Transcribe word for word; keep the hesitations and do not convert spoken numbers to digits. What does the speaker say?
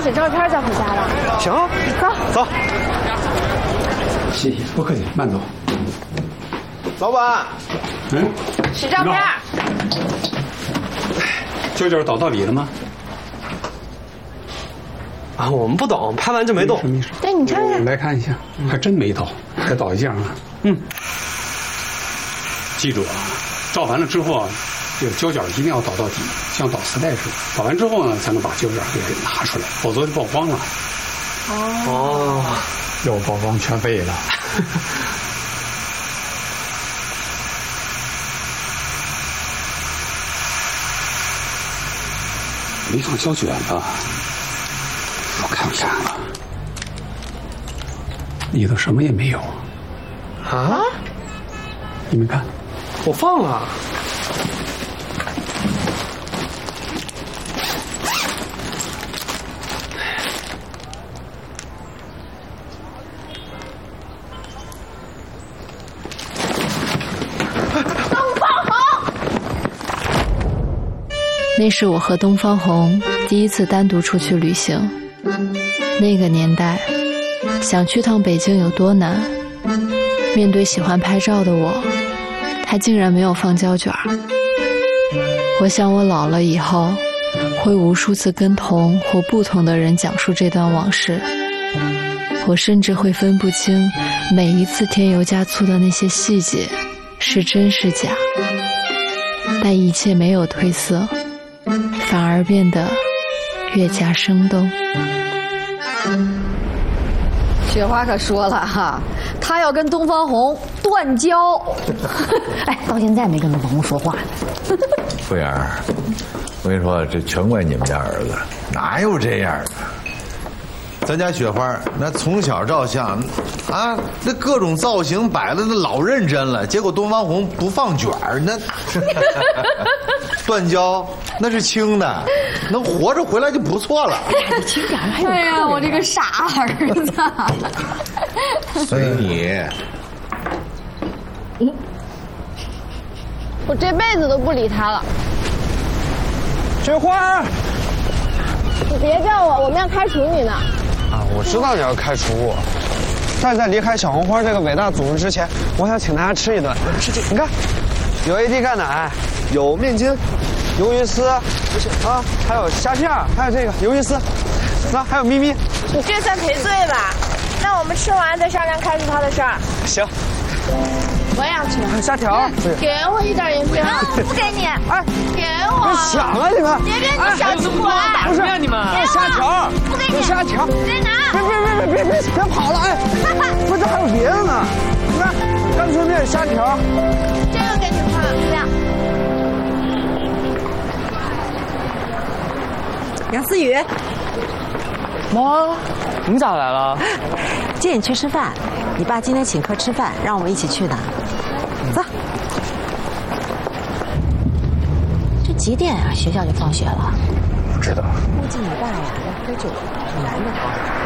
写照片再回家了。 行， 走走。 谢谢，不客气，慢走。 老板， 嗯， 洗照片。 舅舅倒到底了吗？ 啊，我们不懂，拍完就没动。 没事。 对，你看看。 来看一下，还真没倒，还倒一件啊。嗯。记住啊，照完了之后啊，这个胶卷一定要倒到底，像倒磁带似的。倒完之后呢，才能把胶卷给拿出来，否则就曝光了。 哦， 又曝光全废了。没放胶卷吧？我看看啊，里头什么也没有。 啊？ 你们看， 我放了。 那是我和东方红第一次单独出去旅行。那个年代，想去趟北京有多难？面对喜欢拍照的我，他竟然没有放胶卷。我想我老了以后，会无数次跟同或不同的人讲述这段往事。我甚至会分不清每一次添油加醋的那些细节是真是假。但一切没有褪色，反而变得越加生动。 雪花可说了哈，她要跟东方红断交。哎，到现在没跟东方红说话呢。 桂儿，我跟你说，这全怪你们家儿子，哪有这样的？咱家雪花那从小照相，啊，那各种造型摆的那老认真了，结果东方红不放卷儿，那断交那是轻的，能活着回来就不错了。 哎，你轻点，还有。哎呀，我这个傻儿子。 所以你， 嗯，我这辈子都不理他了。 雪花， 你别叫我，我们要开除你呢。 啊，我知道你要开除我，但是在离开小红花这个伟大组织之前，我想请大家吃一顿。吃这，你看，有 A D 钙奶，有面筋，鱿鱼丝，啊，还有虾片，还有这个鱿鱼丝，那还有咪咪。 你这算赔罪吧？那我们吃完再商量开除他的事儿。 行。 我也要吃。 虾条， 给我一点盐巴。不给你。哎，给我。 别想了你们。 别别，你小气鬼！ 不是你们。虾条。 不给你。 虾条。 别拿。 别别别别别别别跑了！哎，不是还有别的呢？你看，干脆面、虾条。 这个给你换，怎么样？ 杨思雨， 妈，你咋来了？ 接你去吃饭。你爸今天请客吃饭，让我们一起去的。走。这几点啊？学校就放学了。 不知道。 估计你爸呀要喝酒，挺难的。